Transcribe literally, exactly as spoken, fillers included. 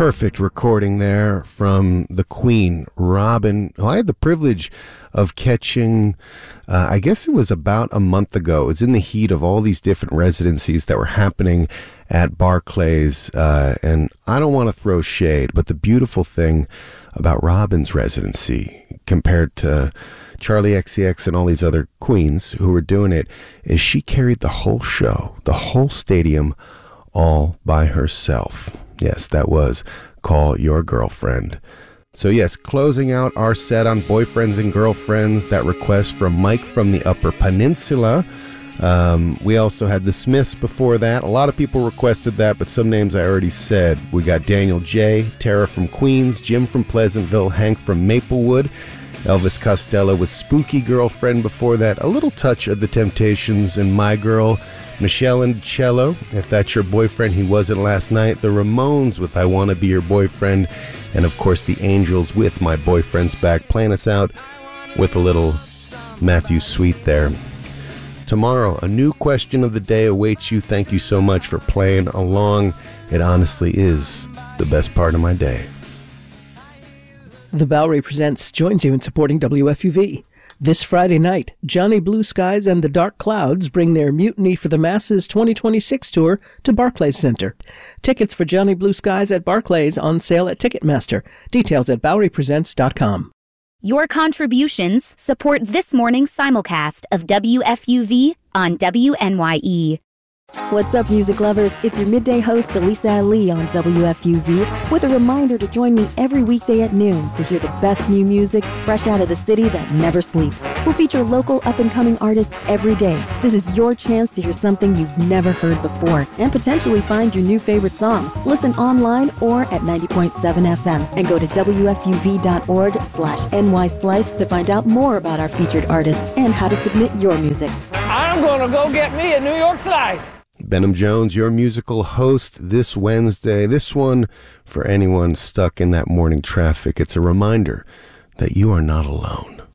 Perfect recording there from the Queen, Robin, who I had the privilege of catching, uh, I guess it was about a month ago. It was in the heat of all these different residencies that were happening at Barclays, uh, and I don't want to throw shade, but the beautiful thing about Robin's residency compared to Charlie X C X and all these other queens who were doing it is she carried the whole show, the whole stadium, all by herself. Yes, that was Call Your Girlfriend. So yes, closing out our set on Boyfriends and Girlfriends, that request from Mike from the Upper Peninsula. Um, we also had the Smiths before that. A lot of people requested that, but some names I already said. We got Daniel J., Tara from Queens, Jim from Pleasantville, Hank from Maplewood, Elvis Costello with Spooky Girlfriend before that, a little touch of the Temptations and My Girl, Michelle and Cello, If That's Your Boyfriend, He Wasn't Last Night, the Ramones with I Wanna Be Your Boyfriend, and of course the Angels with My Boyfriend's Back, playing us out with a little Matthew Sweet there. Tomorrow, a new question of the day awaits you. Thank you so much for playing along. It honestly is the best part of my day. The Bowery Presents joins you in supporting W F U V. This Friday night, Johnny Blue Skies and the Dark Clouds bring their Mutiny for the Masses twenty twenty-six tour to Barclays Center. Tickets for Johnny Blue Skies at Barclays on sale at Ticketmaster. Details at bowery presents dot com. Your contributions support this morning's simulcast of W F U V on W N Y E. What's up, music lovers? It's your midday host, Elisa Ali, on W F U V, with a reminder to join me every weekday at noon to hear the best new music fresh out of the city that never sleeps. We'll feature local up-and-coming artists every day. This is your chance to hear something you've never heard before and potentially find your new favorite song. Listen online or at ninety point seven F M and go to W F U V dot org slash N Y Slice to find out more about our featured artists and how to submit your music. I'm gonna go get me a New York Slice. Benham Jones, your musical host this Wednesday. This one, for anyone stuck in that morning traffic, it's a reminder that you are not alone.